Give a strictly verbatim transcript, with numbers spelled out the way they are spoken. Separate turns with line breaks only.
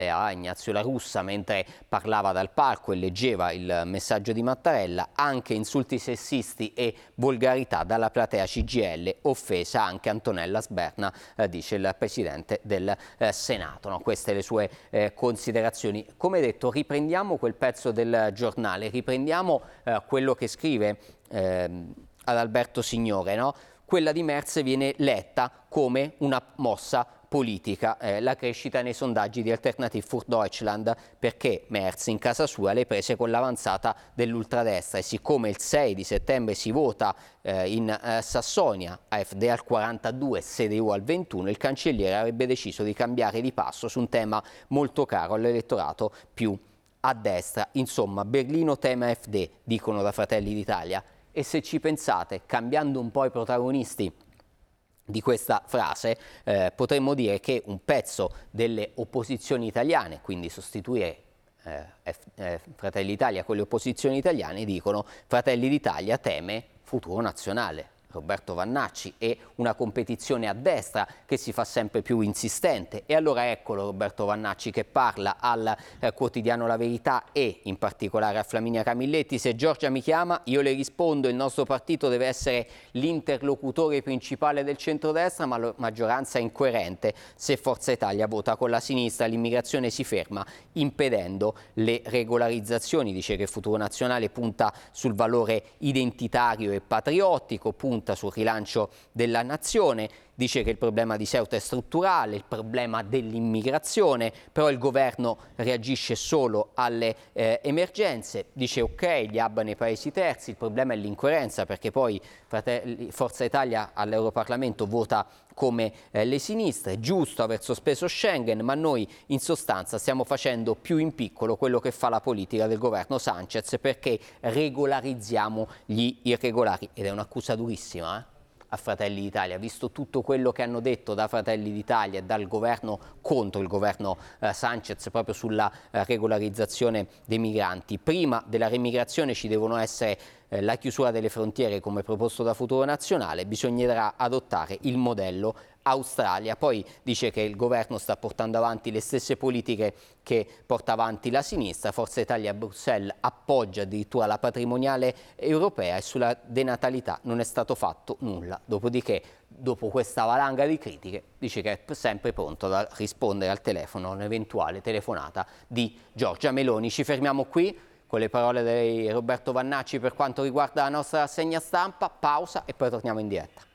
a Ignazio La Russa mentre parlava dal palco e leggeva il messaggio di Mattarella, anche insulti sessisti e volgarità dalla platea C G I L, offesa anche Antonella Sberna, eh, dice il Presidente del eh, Senato. No? Queste le sue eh, considerazioni. Come detto, riprendiamo quel pezzo del giornale, riprendiamo eh, quello che scrive eh, ad Alberto Signore, no? Quella di Merz viene letta come una mossa politica, eh, la crescita nei sondaggi di Alternative für Deutschland, perché Merz in casa sua le prese con l'avanzata dell'ultradestra e siccome il sei di settembre si vota eh, in eh, Sassonia, A F D al quarantadue, C D U al ventuno, il cancelliere avrebbe deciso di cambiare di passo su un tema molto caro all'elettorato più a destra. Insomma, Berlino teme A F D, dicono da Fratelli d'Italia. E se ci pensate, cambiando un po' i protagonisti di questa frase, eh, potremmo dire che un pezzo delle opposizioni italiane, quindi sostituire eh, eh, Fratelli d'Italia con le opposizioni italiane, dicono Fratelli d'Italia teme Futuro Nazionale, Roberto Vannacci, e una competizione a destra che si fa sempre più insistente. E allora eccolo Roberto Vannacci che parla al eh, quotidiano La Verità e in particolare a Flaminia Camilletti: se Giorgia mi chiama io le rispondo, il nostro partito deve essere l'interlocutore principale del centrodestra, ma la maggioranza è incoerente, se Forza Italia vota con la sinistra l'immigrazione si ferma impedendo le regolarizzazioni. Dice che Futuro Nazionale punta sul valore identitario e patriottico, punta sul rilancio della nazione, dice che il problema di Ceuta è strutturale, il problema dell'immigrazione, però il governo reagisce solo alle eh, emergenze, dice ok, gli hub nei paesi terzi, il problema è l'incoerenza perché poi Fratelli, Forza Italia all'Europarlamento vota come eh, le sinistre, è giusto aver sospeso Schengen, ma noi in sostanza stiamo facendo più in piccolo quello che fa la politica del governo Sanchez perché regolarizziamo gli irregolari, ed è un'accusa durissima, eh? a Fratelli d'Italia, visto tutto quello che hanno detto da Fratelli d'Italia e dal governo contro il governo eh, Sanchez proprio sulla eh, regolarizzazione dei migranti. Prima della remigrazione ci devono essere eh, la chiusura delle frontiere come proposto da Futuro Nazionale, bisognerà adottare il modello Australia. Poi dice che il governo sta portando avanti le stesse politiche che porta avanti la sinistra, Forza Italia a Bruxelles appoggia addirittura la patrimoniale europea e sulla denatalità non è stato fatto nulla. Dopodiché, dopo questa valanga di critiche, dice che è sempre pronto a rispondere al telefono a un'eventuale telefonata di Giorgia Meloni. Ci fermiamo qui con le parole di Roberto Vannacci per quanto riguarda la nostra rassegna stampa, pausa e poi torniamo in diretta.